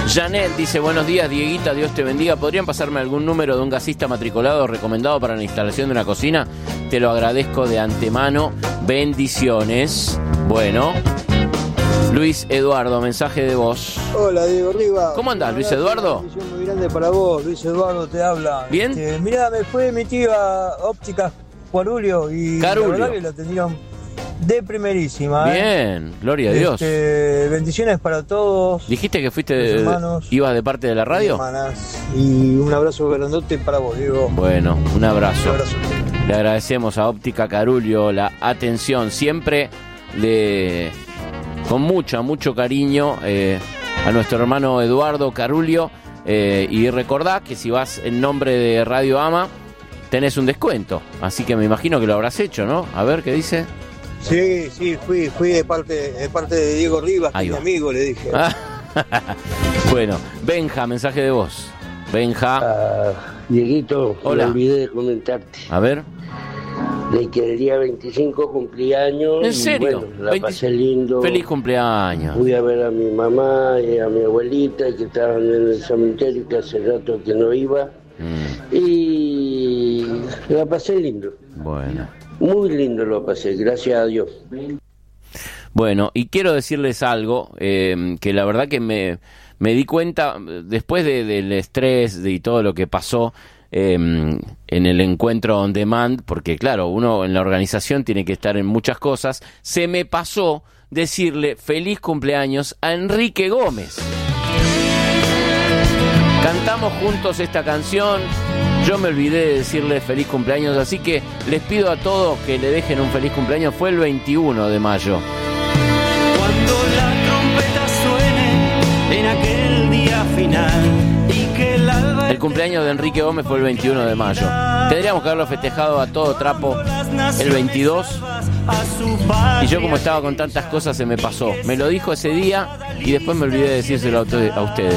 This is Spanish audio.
Janet dice, buenos días, Dieguita, Dios te bendiga. ¿Podrían pasarme algún número de un gasista matriculado recomendado para la instalación de una cocina? Te lo agradezco de antemano. Bendiciones. Bueno, Luis Eduardo, mensaje de voz. Hola, Diego Rivas. ¿Cómo andás, Luis Eduardo? Una bendición muy grande para vos, Luis Eduardo te habla. ¿Bien? Mirá, me fue mi tía Ópticas Carulio y Carulio. la verdad que la atendieron de primerísima. Bien, gloria a Dios. Bendiciones para todos. ¿Dijiste que fuiste, ibas de parte de la radio? Hermanas, y un abrazo grandote para vos, Diego. Bueno, un abrazo. Le agradecemos a Óptica Carulio la atención, siempre con mucho cariño a nuestro hermano Eduardo Carulio, y recordá que si vas en nombre de Radio Ama tenés un descuento, así que me imagino que lo habrás hecho, ¿no? A ver, ¿qué dice? Sí, fui de parte de Diego Rivas, mi amigo, le dije. Bueno, Benja, mensaje de voz. Benja. Dieguito, hola. Me olvidé de comentarte. A ver. De que el día 25 cumpleaños. ¿En serio? Y bueno, la pasé lindo. Feliz cumpleaños. Fui a ver a mi mamá y a mi abuelita que estaban en el cementerio, que hace rato que no iba. Y la pasé lindo. Bueno. Muy lindo lo pasé, gracias a Dios. Bueno, y quiero decirles algo, que la verdad que me di cuenta, después del estrés y todo lo que pasó en el encuentro on demand, porque claro, uno en la organización tiene que estar en muchas cosas, se me pasó decirle feliz cumpleaños a Enrique Gómez. Cantamos juntos esta canción, yo me olvidé de decirle feliz cumpleaños, así que les pido a todos que le dejen un feliz cumpleaños. Fue el 21 de mayo. Cuando la trompeta suene en aquel día final y que el alba... El cumpleaños de Enrique Gómez fue el 21 de mayo. Tendríamos que haberlo festejado a todo trapo el 22. Y yo, como estaba con tantas cosas, se me pasó. Me lo dijo ese día y después me olvidé de decírselo a ustedes.